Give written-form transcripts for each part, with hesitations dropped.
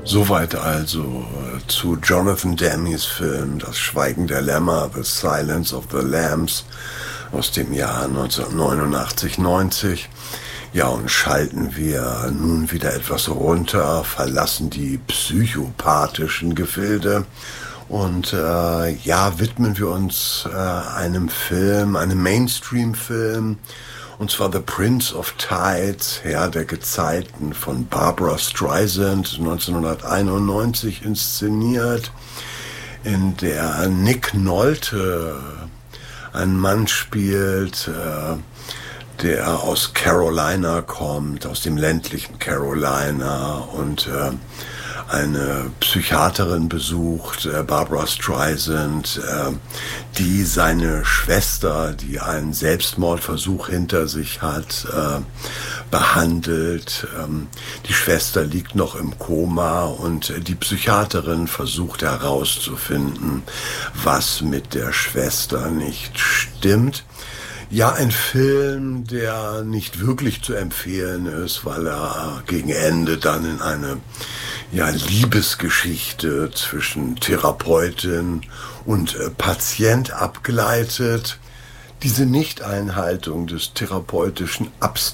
Soweit also zu Jonathan Demme's Film Das Schweigen der Lämmer, The Silence of the Lambs aus dem Jahr 1989-90. Ja, und schalten wir nun wieder etwas runter, verlassen die psychopathischen Gefilde und widmen wir uns einem Film, einem Mainstream-Film, und zwar The Prince of Tides, Herr der Gezeiten von Barbra Streisand, 1991 inszeniert, in der Nick Nolte einen Mann spielt, der aus Carolina kommt, aus dem ländlichen Carolina, und eine Psychiaterin besucht, Barbra Streisand, die seine Schwester, die einen Selbstmordversuch hinter sich hat, behandelt. Die Schwester liegt noch im Koma und die Psychiaterin versucht herauszufinden, was mit der Schwester nicht stimmt. Ja, ein Film, der nicht wirklich zu empfehlen ist, weil er gegen Ende dann in eine Liebesgeschichte zwischen Therapeutin und Patient abgleitet. Diese Nichteinhaltung des therapeutischen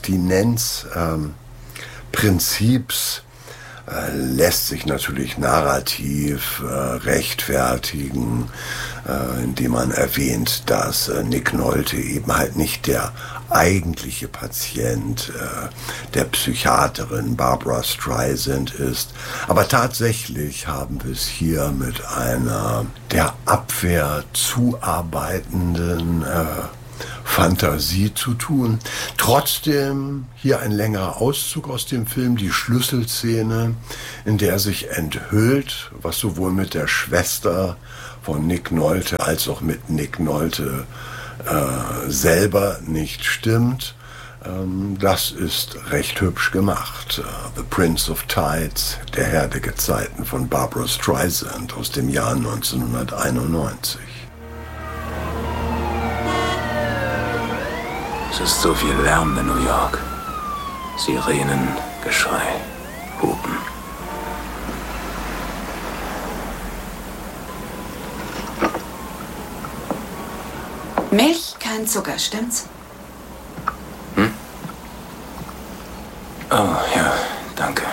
Abstinenzprinzips lässt sich natürlich narrativ rechtfertigen, indem man erwähnt, dass Nick Nolte eben halt nicht der eigentliche Patient der Psychiaterin Barbra Streisand ist. Aber tatsächlich haben wir es hier mit einer der Abwehr zuarbeitenden Fantasie zu tun. Trotzdem hier ein längerer Auszug aus dem Film, die Schlüsselszene, in der sich enthüllt, was sowohl mit der Schwester von Nick Nolte als auch mit Nick Nolte selber nicht stimmt. Das ist recht hübsch gemacht. The Prince of Tides, der Herr der Gezeiten von Barbra Streisand aus dem Jahr 1991. Es ist so viel Lärm in New York. Sirenen, Geschrei, Hupen. Milch, kein Zucker, stimmt's? Oh, ja, danke.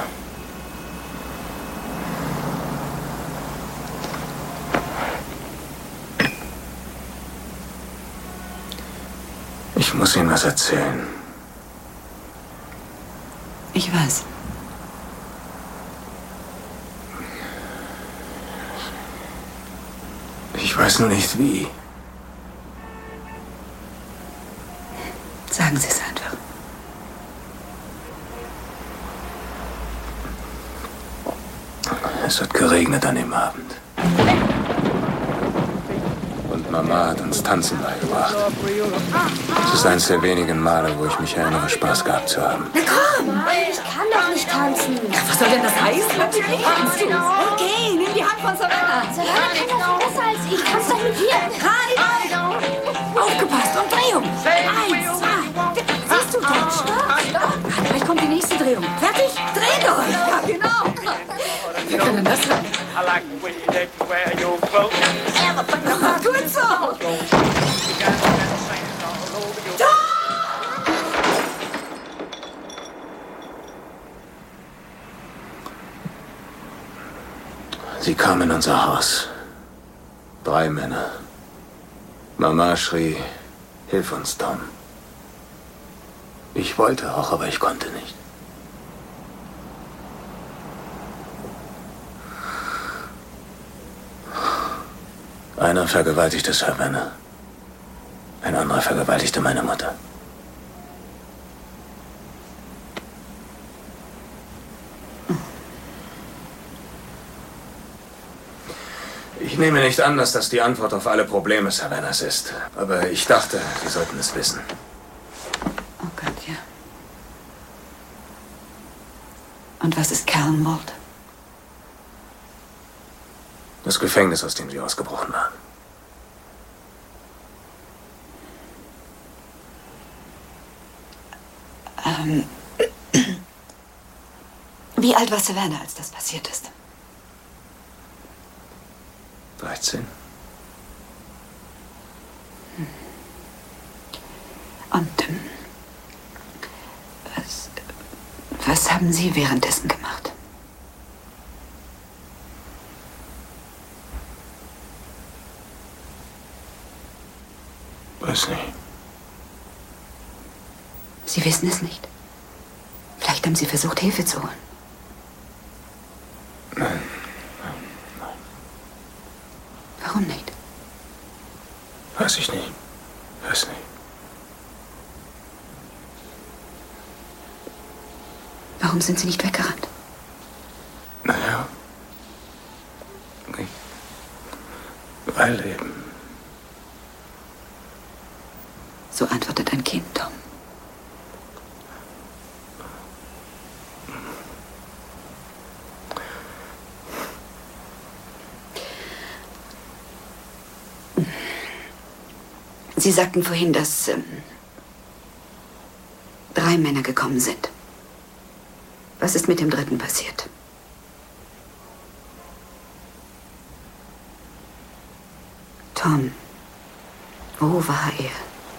Ich muss Ihnen was erzählen. Ich weiß. Ich weiß nur nicht wie. Sagen Sie es einfach. Es hat geregnet an dem Abend. Und Mama hat uns Tanzen beigebracht. Es ist eines der wenigen Male, wo ich mich erinnere, Spaß gehabt zu haben. Na komm! Ich kann doch nicht tanzen. Was soll denn das heißen? Natürlich kannst du. Okay, nimm die Hand von Savannah. Savannah kann das besser als ich. Tanz doch mit dir. Aufgepasst, Umdrehung. 1, 2. Siehst du das? Stopp. Gleich kommt die nächste Drehung. Fertig? Dreht euch. Ja, genau. Wer kann denn das sein? Gut so. Sie kamen in unser Haus. 3 Männer. Mama schrie, hilf uns, Tom. Ich wollte auch, aber ich konnte nicht. Einer vergewaltigte Savannah. Ein anderer vergewaltigte meine Mutter. Ich nehme nicht an, dass das die Antwort auf alle Probleme Savannahs ist. Aber ich dachte, Sie sollten es wissen. Oh Gott, ja. Und was ist Callenmord? Das Gefängnis, aus dem Sie ausgebrochen waren. Wie alt war Savannah, als das passiert ist? 13. Und was haben Sie währenddessen gemacht? Weiß nicht. Sie wissen es nicht. Vielleicht haben Sie versucht, Hilfe zu holen. Nein. Warum nicht? Weiß ich nicht. Weiß nicht. Warum sind Sie nicht weggerannt? Naja. Weil eben. So antwortet ein Kind, Tom. Sie sagten vorhin, dass 3 Männer gekommen sind. Was ist mit dem 3. passiert? Tom, wo war er?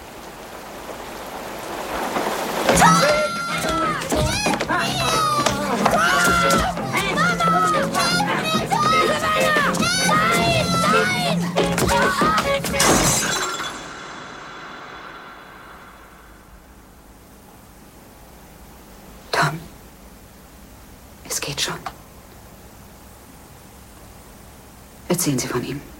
Tom, es geht schon. Erzählen Sie von ihm.